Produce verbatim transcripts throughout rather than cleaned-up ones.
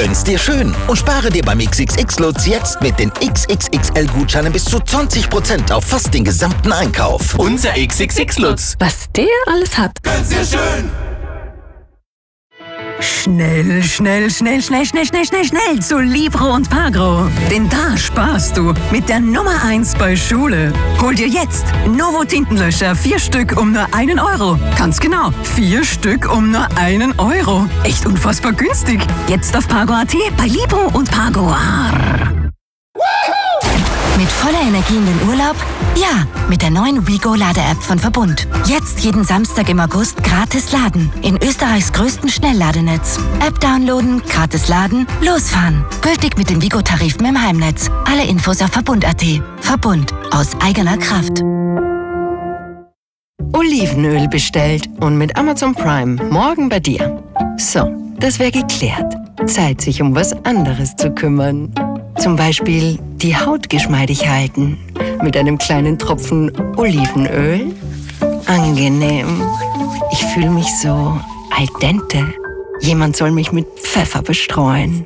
Gönn's dir schön und spare dir beim X X X-Lutz jetzt mit den X X X L-Gutscheinen bis zu zwanzig Prozent auf fast den gesamten Einkauf. Unser X X X-Lutz. Was der alles hat. Gönn's dir schön. Schnell, schnell, schnell, schnell, schnell, schnell, schnell, schnell zu Libro und Pagro. Denn da sparst du mit der Nummer eins bei Schule. Hol dir jetzt Novo Tintenlöscher, vier Stück um nur einen Euro. Ganz genau, vier Stück um nur einen Euro. Echt unfassbar günstig. Jetzt auf Pagro Punkt at bei Libro und Pagro. Arr. Mit voller Energie in den Urlaub? Ja, mit der neuen WeGo-Lade-App von Verbund. Jetzt jeden Samstag im August gratis laden. In Österreichs größtem Schnellladenetz. App downloaden, gratis laden, losfahren. Gültig mit den WeGo-Tarifen im Heimnetz. Alle Infos auf Verbund Punkt at. Verbund. Aus eigener Kraft. Olivenöl bestellt und mit Amazon Prime morgen bei dir. So, das wäre geklärt. Zeit, sich um was anderes zu kümmern. Zum Beispiel die Haut geschmeidig halten. Mit einem kleinen Tropfen Olivenöl. Angenehm. Ich fühle mich so al dente. Jemand soll mich mit Pfeffer bestreuen.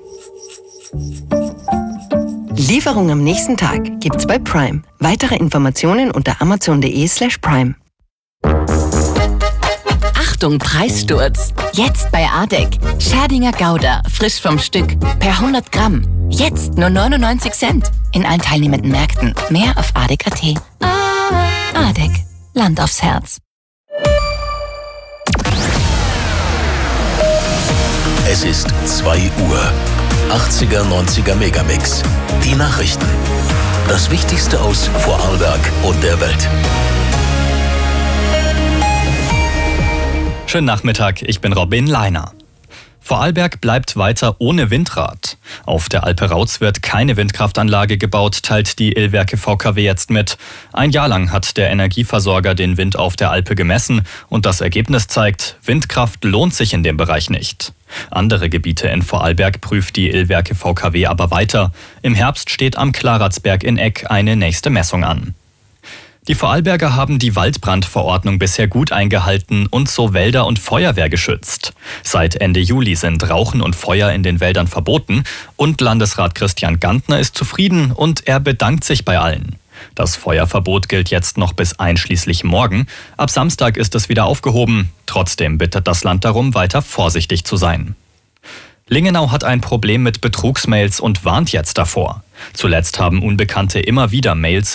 Lieferung am nächsten Tag gibt's bei Prime. Weitere Informationen unter amazon punkt de slash prime. Achtung, Preissturz! Jetzt bei Adek. Scherdinger Gouda, frisch vom Stück, per hundert Gramm. Jetzt nur neunundneunzig Cent. In allen teilnehmenden Märkten. Mehr auf adek Punkt at. Adek. Land aufs Herz. Es ist zwei Uhr. achtziger, neunziger Megamix. Die Nachrichten. Das Wichtigste aus Vorarlberg und der Welt. Schönen Nachmittag, ich bin Robin Leiner. Vorarlberg bleibt weiter ohne Windrad. Auf der Alpe Rautz wird keine Windkraftanlage gebaut, teilt die Illwerke V K W jetzt mit. Ein Jahr lang hat der Energieversorger den Wind auf der Alpe gemessen und das Ergebnis zeigt, Windkraft lohnt sich in dem Bereich nicht. Andere Gebiete in Vorarlberg prüft die Illwerke V K W aber weiter. Im Herbst steht am Klaratsberg in Eck eine nächste Messung an. Die Vorarlberger haben die Waldbrandverordnung bisher gut eingehalten und so Wälder und Feuerwehr geschützt. Seit Ende Juli sind Rauchen und Feuer in den Wäldern verboten und Landesrat Christian Gantner ist zufrieden und er bedankt sich bei allen. Das Feuerverbot gilt jetzt noch bis einschließlich morgen. Ab Samstag ist es wieder aufgehoben. Trotzdem bittet das Land darum, weiter vorsichtig zu sein. Lingenau hat ein Problem mit Betrugsmails und warnt jetzt davor. Zuletzt haben Unbekannte immer wieder Mails